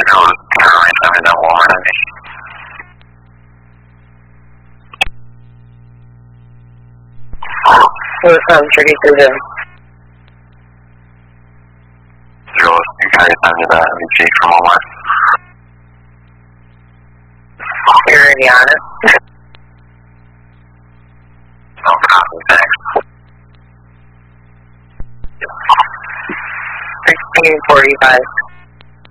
Tricky Cruiser. You're Indiana. No copy, thanks. 1645.